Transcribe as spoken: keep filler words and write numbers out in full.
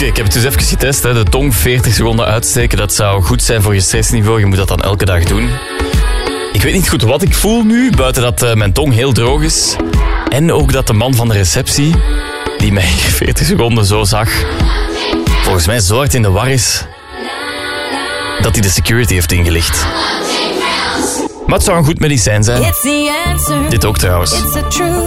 Oké, ik heb het dus even getest. Hè. De tong veertig seconden uitsteken, dat zou goed zijn voor je stressniveau. Je moet dat dan elke dag doen. Ik weet niet goed wat ik voel nu, buiten dat uh, mijn tong heel droog is. En ook dat de man van de receptie, die mij veertig seconden zo zag, volgens mij zo hard in de war is, dat hij de security heeft ingelicht. Maar het zou een goed medicijn zijn. Dit ook trouwens.